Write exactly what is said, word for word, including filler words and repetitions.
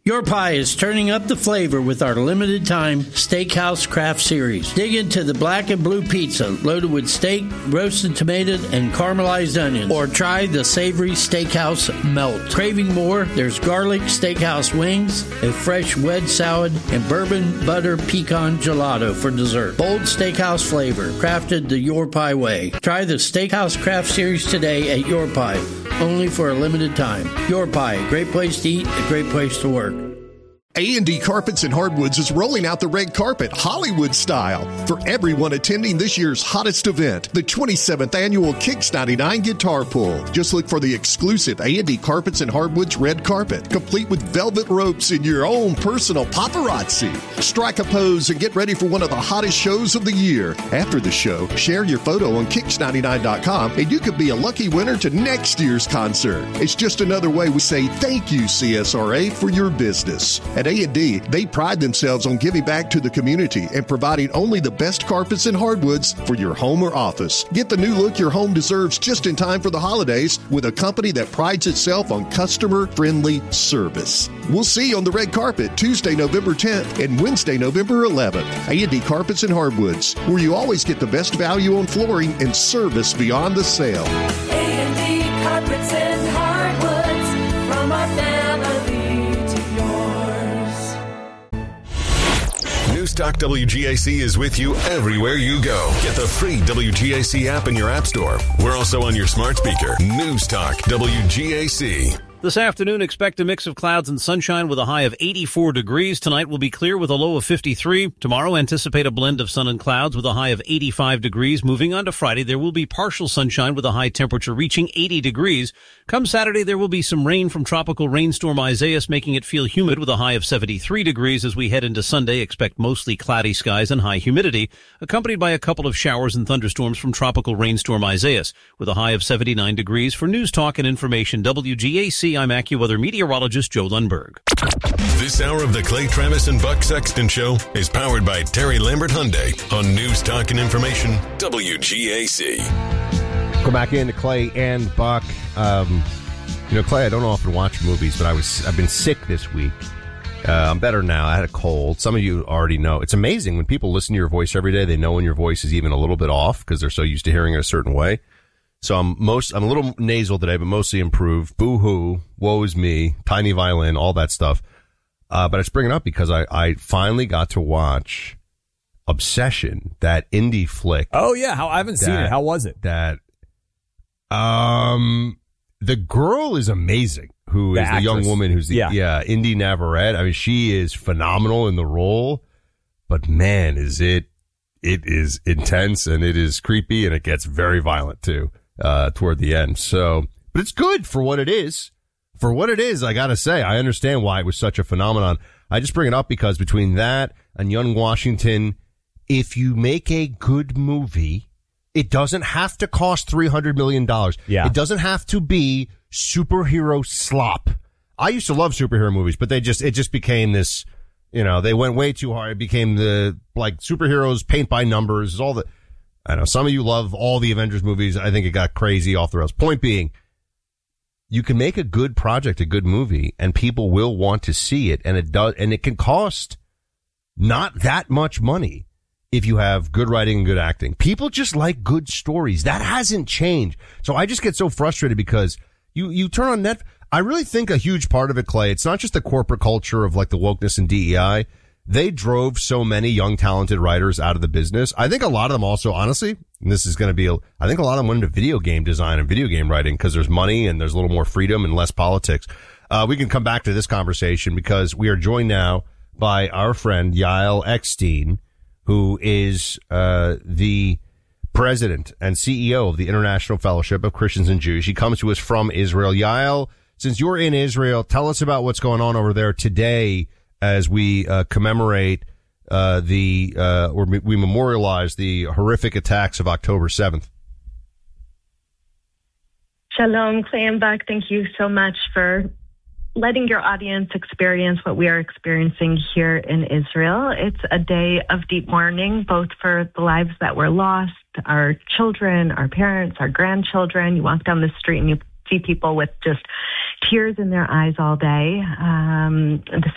Your Pie is turning up the flavor with our limited time Steakhouse Craft Series. Dig into the black and blue pizza loaded with steak, roasted tomato, and caramelized onions. Or try the savory Steakhouse Melt. Craving more? There's garlic steakhouse wings, a fresh wedge salad, and bourbon butter pecan gelato for dessert. Bold steakhouse flavor, crafted the Your Pie way. Try the Steakhouse Craft Series today at Your Pie, only for a limited time. Your Pie, a great place to eat, a great place to work. A and D Carpets and Hardwoods is rolling out the red carpet, Hollywood style, for everyone attending this year's hottest event, the twenty-seventh Annual Kicks ninety-nine Guitar Pull. Just look for the exclusive A and D Carpets and Hardwoods red carpet, complete with velvet ropes and your own personal paparazzi. Strike a pose and get ready for one of the hottest shows of the year. After the show, share your photo on kicks ninety-nine dot com and you could be a lucky winner to next year's concert. It's just another way we say thank you, C S R A, for your business. At A and D, they pride themselves on giving back to the community and providing only the best carpets and hardwoods for your home or office. Get the new look your home deserves just in time for the holidays with a company that prides itself on customer-friendly service. We'll see you on the red carpet Tuesday, November tenth and Wednesday, November eleventh. A and D Carpets and Hardwoods, where you always get the best value on flooring and service beyond the sale. A and D Carpets and Hardwoods, from our family to yours. Newstalk W G A C is with you everywhere you go. Get the free W G A C app in your app store. We're also on your smart speaker. Newstalk W G A C. This afternoon, expect a mix of clouds and sunshine with a high of eighty-four degrees. Tonight will be clear with a low of fifty-three. Tomorrow, anticipate a blend of sun and clouds with a high of eighty-five degrees. Moving on to Friday, there will be partial sunshine with a high temperature reaching eighty degrees. Come Saturday, there will be some rain from tropical rainstorm Isaias, making it feel humid with a high of seventy-three degrees. As we head into Sunday, expect mostly cloudy skies and high humidity, accompanied by a couple of showers and thunderstorms from tropical rainstorm Isaias, with a high of seventy-nine degrees. For News Talk and Information W G A C, I'm AccuWeather meteorologist Joe Lundberg. This hour of the Clay Travis and Buck Sexton Show is powered by Terry Lambert Hyundai on News Talk and Information W G A C. Go back into Clay and Buck. Um, you know, Clay, I don't often watch movies, but I was I've been sick this week. Uh, I'm better now. I had a cold. Some of you already know. It's amazing when people listen to your voice every day. They know when your voice is even a little bit off because they're so used to hearing it a certain way. So I'm most, I'm a little nasal today, but mostly improved. Boo-hoo, woe is me, tiny violin, all that stuff. Uh, but I just bring it up because I, I finally got to watch Obsession, that indie flick. Oh yeah, how I haven't that, seen it. How was it? That, um, the girl is amazing. Who The is actress. the young woman who's the, Yeah. yeah, Indy Navarrete. I mean, she is phenomenal in the role, but man, is it, it is intense and it is creepy and it gets very violent too. Uh, toward the end. So, but it's good for what it is. For what it is, I gotta say, I understand why it was such a phenomenon. I just bring it up because between that and Young Washington, if you make a good movie, it doesn't have to cost three hundred million dollars. Yeah. It doesn't have to be superhero slop. I used to love superhero movies, but they just, it just became this, you know, they went way too hard. It became the, like, superheroes paint by numbers, all the, I know some of you love all the Avengers movies. I think it got crazy off the rails. Point being, you can make a good project, a good movie, and people will want to see it. And it does, and it can cost not that much money if you have good writing and good acting. People just like good stories. That hasn't changed. So I just get so frustrated because you, you turn on Netflix. I really think a huge part of it, Clay, it's not just the corporate culture of like the wokeness and D E I. They drove so many young, talented writers out of the business. I think a lot of them also, honestly, and this is going to be, a, I think a lot of them went into video game design and video game writing because there's money and there's a little more freedom and less politics. Uh, we can come back to this conversation because we are joined now by our friend Yael Eckstein, who is, uh, the president and C E O of the International Fellowship of Christians and Jews. She comes to us from Israel. Yael, since you're in Israel, tell us about what's going on over there today as we uh, commemorate uh, the, uh, or we memorialize the horrific attacks of October seventh. Shalom, Clay and Buck. Thank you so much for letting your audience experience what we are experiencing here in Israel. It's a day of deep mourning, both for the lives that were lost, our children, our parents, our grandchildren. You walk down the street and you see people with just tears in their eyes all day. Um, the